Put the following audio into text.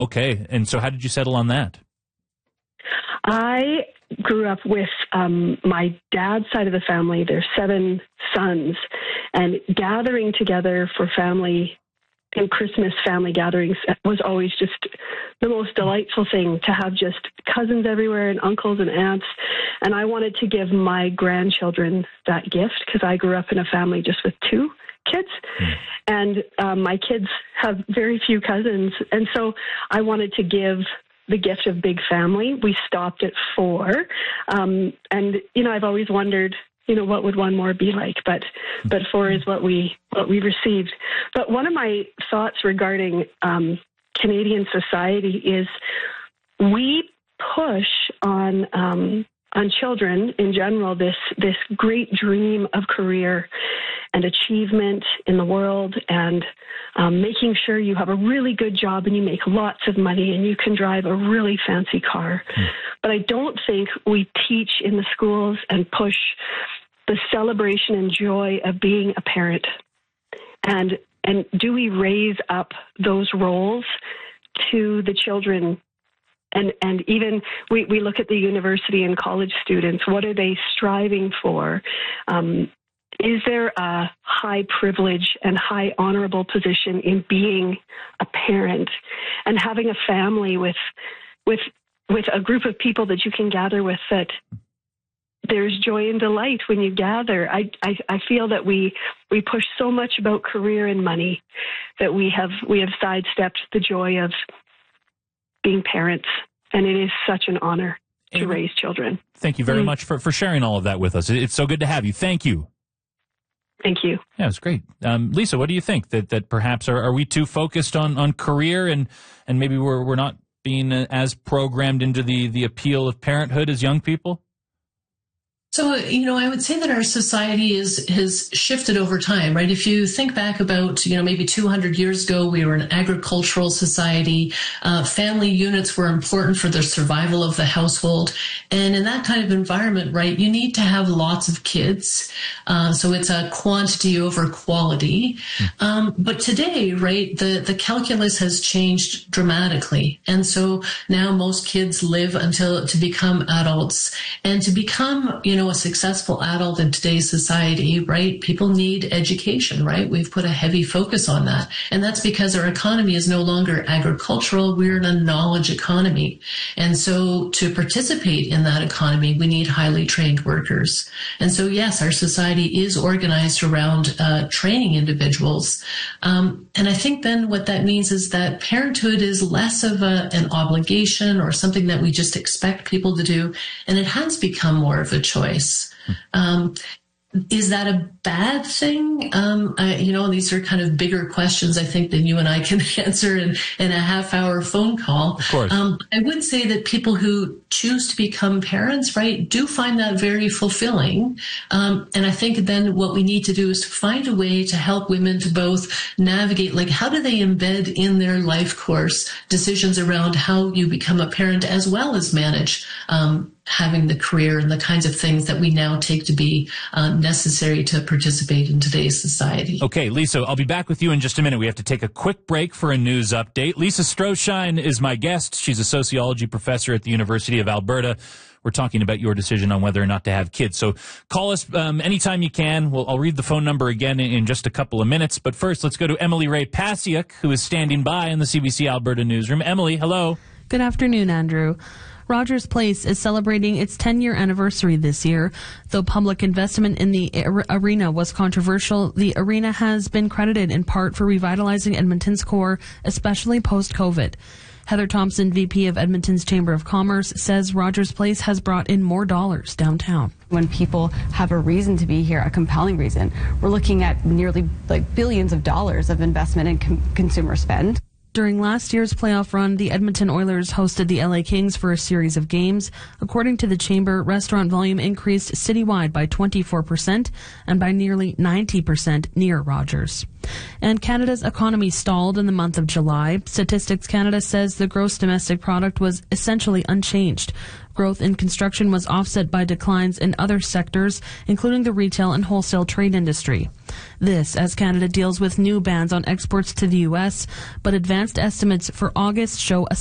Okay, and so how did you settle on that? I grew up with my dad's side of the family. There's 7 sons, and gathering together for family and Christmas family gatherings was always just the most delightful thing, to have just cousins everywhere and uncles and aunts. And I wanted to give my grandchildren that gift because I grew up in a family just with 2 kids. And my kids have very few cousins. And so I wanted to give the gift of big family. We stopped at 4. And, I've always wondered, what would one more be like? But 4 is what we received. But one of my thoughts regarding Canadian society is we push on children in general this great dream of career and achievement in the world, and making sure you have a really good job and you make lots of money and you can drive a really fancy car. But I don't think we teach in the schools and push the celebration and joy of being a parent. And do we raise up those roles to the children? And even we look at the university and college students. What are they striving for? Is there a high privilege and high honorable position in being a parent and having a family with a group of people that you can gather with, that there's joy and delight when you gather? I feel that we push so much about career and money that we have sidestepped the joy of being parents, and it is such an honor to raise children. Thank you very much for sharing all of that with us. It's so good to have you. Thank you. Thank you. Yeah, it's great. Lisa, what do you think? That perhaps are we too focused on career and maybe we're not being as programmed into the appeal of parenthood as young people? So, I would say that our society has shifted over time, right? If you think back about, maybe 200 years ago, we were an agricultural society. Family units were important for the survival of the household. And in that kind of environment, right, you need to have lots of kids. So it's a quantity over quality. But today, right, the calculus has changed dramatically. And so now most kids live to become adults. And to become, a successful adult in today's society, right? People need education, right? We've put a heavy focus on that. And that's because our economy is no longer agricultural. We're in a knowledge economy. And so to participate in that economy, we need highly trained workers. And so, yes, our society is organized around training individuals. And I think then what that means is that parenthood is less of an obligation or something that we just expect people to do. And it has become more of a choice. Is that a bad thing? These are kind of bigger questions, I think, than you and I can answer in a half-hour phone call. Of course. I would say that people who choose to become parents, right, do find that very fulfilling. And I think then what we need to do is to find a way to help women to both navigate, like, how do they embed in their life course decisions around how you become a parent, as well as manage having the career and the kinds of things that we now take to be necessary to participate in today's society. Okay, Lisa, I'll be back with you in just a minute. We have to take a quick break for a news update. Lisa Stroshine is my guest. She's a sociology professor at the University of Alberta. We're talking about your decision on whether or not to have kids. So call us anytime you can. I'll read the phone number again in just a couple of minutes. But first, let's go to Emily Ray Pasiuk, who is standing by in the CBC Alberta newsroom. Emily, hello. Good afternoon, Andrew. Rogers Place is celebrating its 10-year anniversary this year. Though public investment in the arena was controversial, the arena has been credited in part for revitalizing Edmonton's core, especially post-COVID. Heather Thompson, VP of Edmonton's Chamber of Commerce, says Rogers Place has brought in more dollars downtown. When people have a reason to be here, a compelling reason, we're looking at nearly billions of dollars of investment in consumer spend. During last year's playoff run, the Edmonton Oilers hosted the LA Kings for a series of games. According to the Chamber, restaurant volume increased citywide by 24% and by nearly 90% near Rogers. And Canada's economy stalled in the month of July. Statistics Canada says the gross domestic product was essentially unchanged. Growth in construction was offset by declines in other sectors, including the retail and wholesale trade industry. This as Canada deals with new bans on exports to the U.S., but advanced estimates for August show a